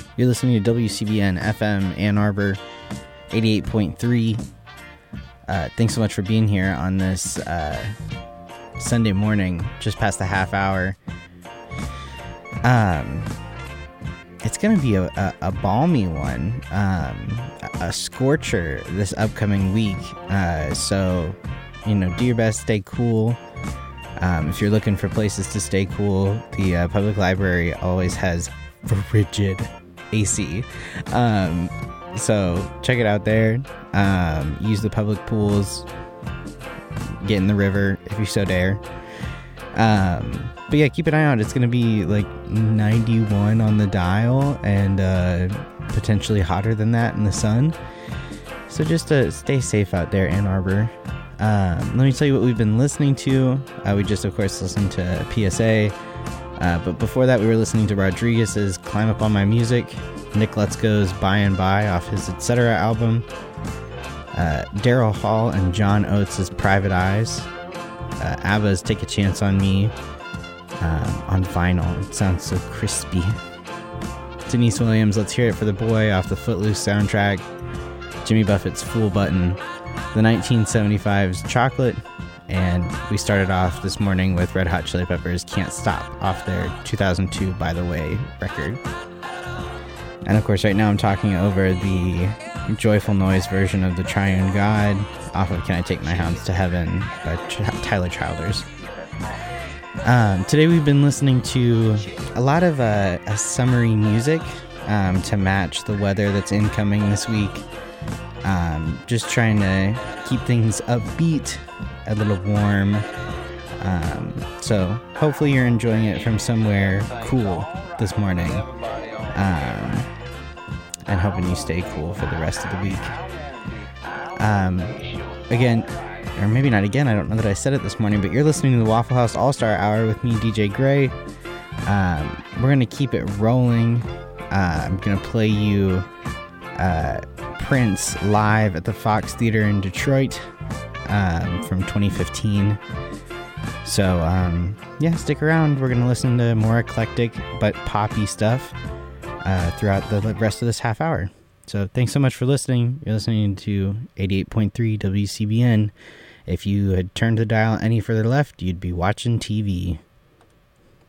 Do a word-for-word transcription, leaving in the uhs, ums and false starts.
You're listening to W C B N F M Ann Arbor, eighty-eight point three. Uh, thanks so much for being here on this uh, Sunday morning, just past the half hour. Um, it's going to be a, a, a balmy one, um, a, a scorcher this upcoming week. Uh, so, you know, do your best, stay cool. Um, if you're looking for places to stay cool, the uh, public library always has frigid A C. Um, so check it out there. Um, use the public pools. Get in the river if you so dare. Um, but yeah, keep an eye out. It's going to be like ninety-one on the dial and uh, potentially hotter than that in the sun. So just uh, stay safe out there, Ann Arbor. Um, let me tell you what we've been listening to. Uh, we just, of course, listened to P S A. Uh, but before that, we were listening to Rodriguez's Climb Up On My Music, Nick Lutzko's By and By off his Et Cetera album, uh, Daryl Hall and John Oates' Private Eyes, uh, ABBA's Take a Chance on Me um, on vinyl. It sounds so crispy. Denise Williams' Let's Hear It for the Boy off the Footloose soundtrack, Jimmy Buffett's Fool Button, the nineteen seventy-five's Chocolate, and we started off this morning with Red Hot Chili Peppers' Can't Stop off their two thousand two By the Way record. And of course right now I'm talking over the Joyful Noise version of The Triune God off of Can I Take My Hounds to Heaven by Ch- Tyler Childers. Um, today we've been listening to a lot of uh, a summery music um, to match the weather that's incoming this week. Um, just trying to keep things upbeat, a little warm. Um, so hopefully you're enjoying it from somewhere cool this morning. Um, and hoping you stay cool for the rest of the week. Um, again, or maybe not again, I don't know that I said it this morning, but you're listening to the Waffle House All-Star Hour with me, D J Gray. Um, we're going to keep it rolling. Uh, I'm going to play you uh, Prince live at the Fox Theater in Detroit um, from twenty fifteen. So, um, yeah, stick around. We're going to listen to more eclectic but poppy stuff uh, throughout the rest of this half hour. So thanks so much for listening. You're listening to eighty-eight point three W C B N. If you had turned the dial any further left, you'd be watching T V.